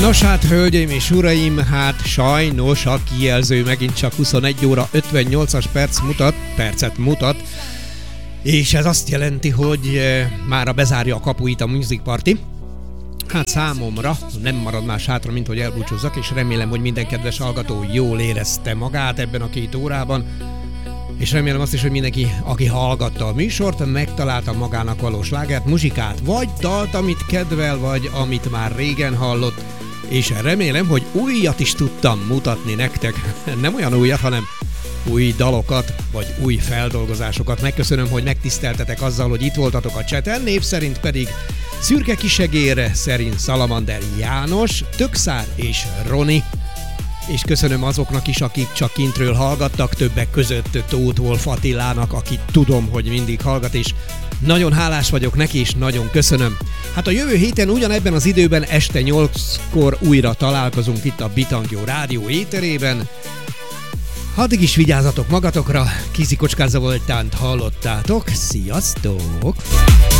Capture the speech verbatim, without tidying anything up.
Nos hát, hölgyeim és uraim, hát sajnos a kijelző megint csak huszonegy óra ötvennyolcas perc mutat, percet mutat, és ez azt jelenti, hogy mára bezárja a kapuit a Music Party. Hát számomra nem marad más hátra, mint hogy elbúcsúzzak, és remélem, hogy minden kedves hallgató jól érezte magát ebben a két órában, és remélem azt is, hogy mindenki, aki hallgatta a műsort, megtalálta magának valós slágert, muzsikát, vagy dalt, amit kedvel, vagy amit már régen hallott, és remélem, hogy újat is tudtam mutatni nektek. Nem olyan újat, hanem új dalokat, vagy új feldolgozásokat. Megköszönöm, hogy megtiszteltetek azzal, hogy itt voltatok a chaten, név szerint pedig Szürke Kisegér, szerint Salamander János, Tökszár és Roni. És köszönöm azoknak is, akik csak kintről hallgattak, többek között Tóth Wolf Attilának, akit tudom, hogy mindig hallgat, és nagyon hálás vagyok neki, és nagyon köszönöm. Hát a jövő héten ugyanebben az időben este nyolckor újra találkozunk itt a Bitangyó Rádió éterében. Addig is vigyázzatok magatokra, Kizi Kocskázza voltánt hallottátok, sziasztok!